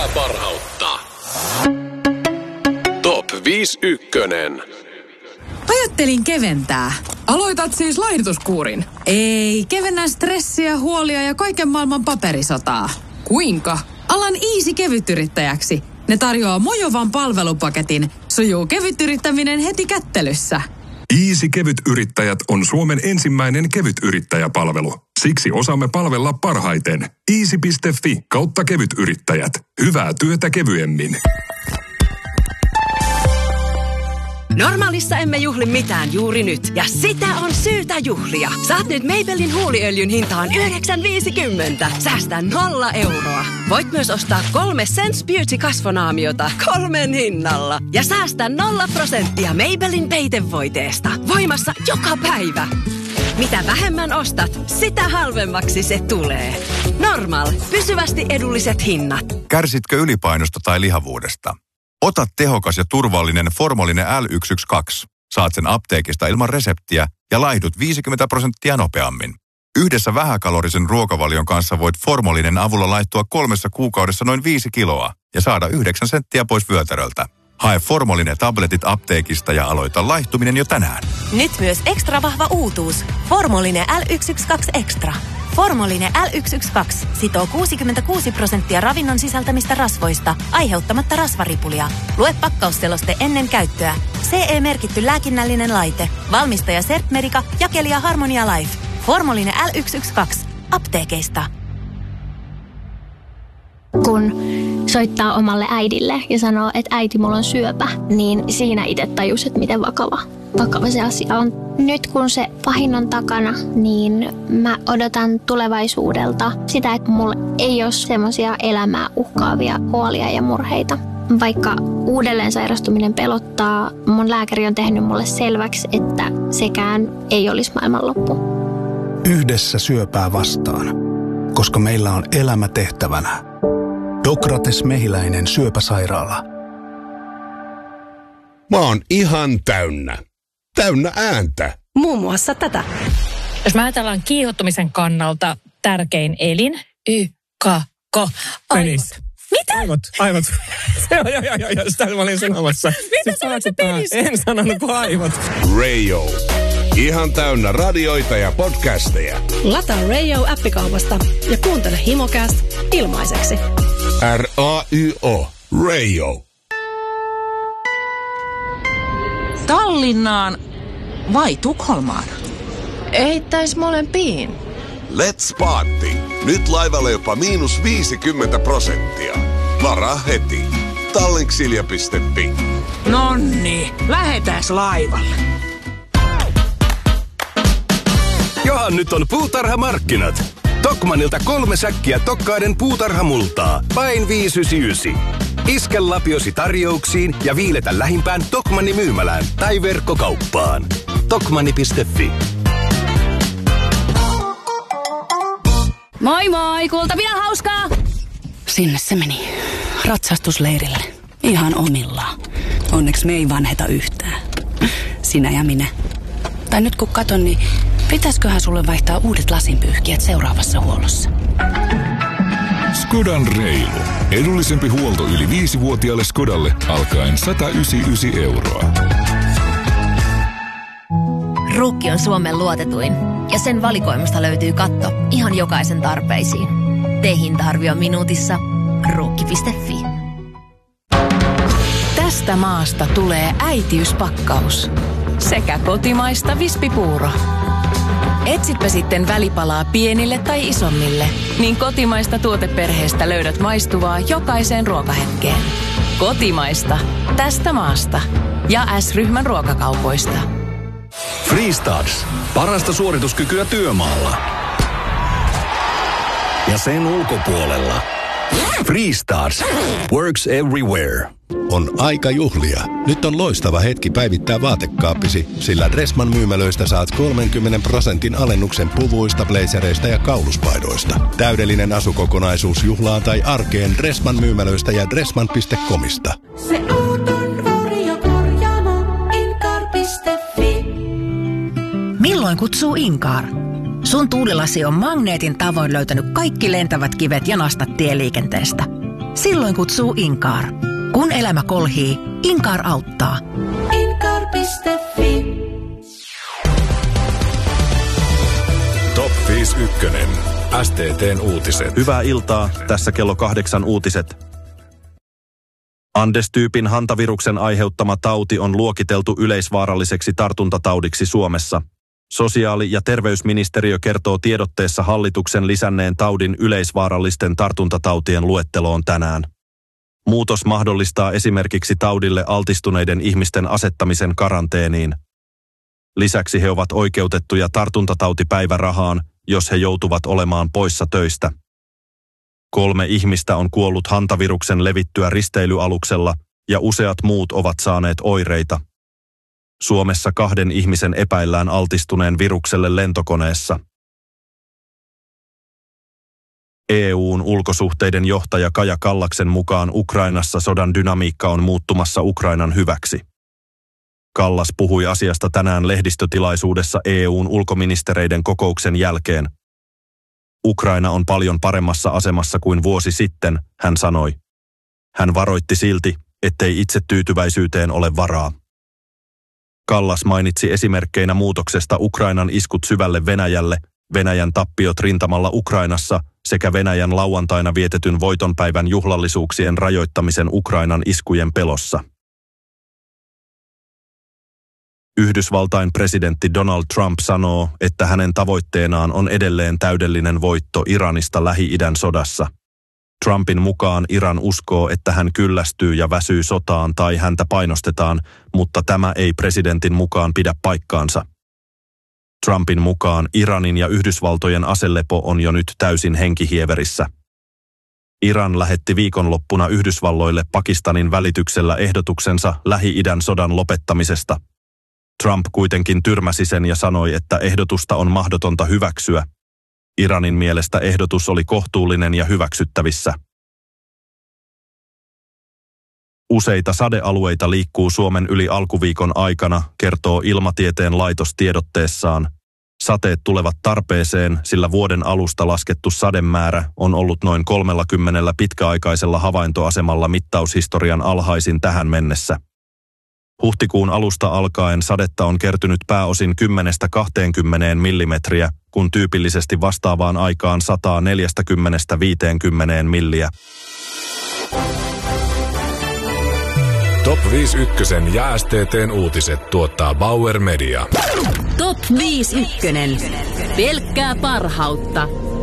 Hyvää parhautta. Top 51. Ajattelin keventää. Aloitat siis laihdutuskuurin? Ei, kevennän stressiä, huolia ja kaiken maailman paperisotaa. Kuinka? Alan Easy kevytyrittäjäksi. Ne tarjoaa mojovan palvelupaketin. Sujuu kevytyrittäminen heti kättelyssä. Easy kevytyrittäjät on Suomen ensimmäinen kevytyrittäjäpalvelu. Siksi osaamme palvella parhaiten. Easy.fi/kevytyrittäjät. Hyvää työtä kevyemmin. Normaalissa emme juhli mitään juuri nyt, ja sitä on syytä juhlia. Saat nyt Maybellin huuliöljyn hintaan 9,50. Säästä 0 euroa. Voit myös ostaa 3 Sense Beauty kasvonaamiota 3 hinnalla. Ja säästä 0% Maybellin peitevoiteesta. Voimassa joka päivä. Mitä vähemmän ostat, sitä halvemmaksi se tulee. Normal. Pysyvästi edulliset hinnat. Kärsitkö ylipainosta tai lihavuudesta? Ota tehokas ja turvallinen Formolinen L112. Saat sen apteekista ilman reseptiä ja laihdut 50% nopeammin. Yhdessä vähäkalorisen ruokavalion kanssa voit Formolinen avulla laihtua 3 kuukaudessa noin 5 kiloa ja saada 9 senttiä pois vyötäröltä. Hae Formolinen tabletit apteekista ja aloita laihtuminen jo tänään. Nyt myös ekstra vahva uutuus. Formolinen L112 Extra. Formolinen L112 sitoo 66% ravinnon sisältämistä rasvoista, aiheuttamatta rasvaripulia. Lue pakkausseloste ennen käyttöä. CE-merkitty lääkinnällinen laite. Valmistaja Sertmedica, jakelija Harmonia Life. Formolinen L112. Apteekeista. Kun soittaa omalle äidille ja sanoo, että äiti, mulla on syöpä, niin siinä itse tajus, että miten vakava se asia on. Nyt kun se pahin on takana, niin mä odotan tulevaisuudelta sitä, että mulla ei ole semmoisia elämää uhkaavia huolia ja murheita. Vaikka uudelleen sairastuminen pelottaa, mun lääkäri on tehnyt mulle selväksi, että sekään ei olisi maailmanloppu. Yhdessä syöpää vastaan, koska meillä on elämä tehtävänä. Dokrates Mehiläinen syöpäsairaala. Mä oon ihan täynnä. Täynnä ääntä. Muun muassa tätä. Jos mä ajatellaan kiihottumisen kannalta tärkein elin, Penis. Mitä? Aivot. Joo, sitä mä olin sanomassa. Mitä sanoit se penis? En sanonut kuin aivot. Radio. Ihan täynnä radioita ja podcasteja. Lataa Radio-appikaupasta ja kuuntele Himocast ilmaiseksi. R-A-Y-O. Radio. Tallinnaan vai Tukholmaan? Eittäis molempiin. Let's party. Nyt laivalle jopa -50%. Varaa heti. Tallinksilja.fi. Nonni, lähetääs laivalle. Johan nyt on puutarhamarkkinat. Tokmanilta 3 säkkiä Tokkaiden puutarhamultaa. Vain 5,99. Iske lapiosi tarjouksiin ja viiletä lähimpään Tokmanni myymälään tai verkkokauppaan. Tokmanni.fi. Moi moi, kuultavia hauskaa! Sinne se meni. Ratsastusleirille. Ihan omillaan. Onneksi me ei vanheta yhtään. Sinä ja minä. Tai nyt kun katon, niin pitäisköhän sulle vaihtaa uudet lasinpyyhkijät seuraavassa huollossa? Skodan reilu. Edullisempi huolto yli 5-vuotiaalle Skodalle alkaen 199 €. Ruukki on Suomen luotetuin ja sen valikoimasta löytyy katto ihan jokaisen tarpeisiin. Tee hinta-arvio minuutissa. Ruukki.fi. Tästä maasta tulee äitiyspakkaus. Sekä kotimaista vispipuuro. Etsitpä sitten välipalaa pienille tai isommille, niin kotimaista tuoteperheestä löydät maistuvaa jokaiseen ruokahetkeen. Kotimaista. Tästä maasta. Ja S-ryhmän ruokakaupoista. Freestarts. Parasta suorituskykyä työmaalla. Ja sen ulkopuolella. Freestarts. Works everywhere. On aika juhlia. Nyt on loistava hetki päivittää vaatekaappisi, sillä Dressman myymälöistä saat 30% alennuksen puvuista, blazereista ja kauluspaidoista. Täydellinen asukokonaisuus juhlaan tai arkeen Dressman myymälöistä ja dressman.comista. Se auton varjokorjaamo Incar.fi. Milloin kutsuu Incar? Sun tuulilasi on magneetin tavoin löytänyt kaikki lentävät kivet ja nastat tieliikenteestä. Silloin kutsuu Incar. Kun elämä kolhii, Incar auttaa. Incar.fi. Top 51. STT:n uutiset. Hyvää iltaa, tässä kello 8 uutiset. Andes-tyypin hantaviruksen aiheuttama tauti on luokiteltu yleisvaaralliseksi tartuntataudiksi Suomessa. Sosiaali- ja terveysministeriö kertoo tiedotteessa hallituksen lisänneen taudin yleisvaarallisten tartuntatautien luetteloon tänään. Muutos mahdollistaa esimerkiksi taudille altistuneiden ihmisten asettamisen karanteeniin. Lisäksi he ovat oikeutettuja tartuntatautipäivärahaan, jos he joutuvat olemaan poissa töistä. 3 ihmistä on kuollut hantaviruksen levittyä risteilyaluksella ja useat muut ovat saaneet oireita. Suomessa 2 ihmisen epäillään altistuneen virukselle lentokoneessa. EU:n ulkosuhteiden johtaja Kaja Kallaksen mukaan Ukrainassa sodan dynamiikka on muuttumassa Ukrainan hyväksi. Kallas puhui asiasta tänään lehdistötilaisuudessa EU:n ulkoministereiden kokouksen jälkeen. Ukraina on paljon paremmassa asemassa kuin vuosi sitten, hän sanoi. Hän varoitti silti, ettei itsetyytyväisyyteen ole varaa. Kallas mainitsi esimerkkeinä muutoksesta Ukrainan iskut syvälle Venäjälle, Venäjän tappiot rintamalla Ukrainassa sekä Venäjän lauantaina vietetyn voitonpäivän juhlallisuuksien rajoittamisen Ukrainan iskujen pelossa. Yhdysvaltain presidentti Donald Trump sanoo, että hänen tavoitteenaan on edelleen täydellinen voitto Iranista Lähi-idän sodassa. Trumpin mukaan Iran uskoo, että hän kyllästyy ja väsyy sotaan tai häntä painostetaan, mutta tämä ei presidentin mukaan pidä paikkaansa. Trumpin mukaan Iranin ja Yhdysvaltojen aselepo on jo nyt täysin henkihieverissä. Iran lähetti viikonloppuna Yhdysvalloille Pakistanin välityksellä ehdotuksensa Lähi-idän sodan lopettamisesta. Trump kuitenkin tyrmäsi sen ja sanoi, että ehdotusta on mahdotonta hyväksyä. Iranin mielestä ehdotus oli kohtuullinen ja hyväksyttävissä. Useita sadealueita liikkuu Suomen yli alkuviikon aikana, kertoo Ilmatieteen laitos tiedotteessaan. Sateet tulevat tarpeeseen, sillä vuoden alusta laskettu sademäärä on ollut noin 30 pitkäaikaisella havaintoasemalla mittaushistorian alhaisin tähän mennessä. Huhtikuun alusta alkaen sadetta on kertynyt pääosin 10–20 millimetriä, kun tyypillisesti vastaavaan aikaan 140–50 milliä. Top 51 ja STT:n uutiset tuottaa Bauer Media. Top 51. Pelkkää parhautta.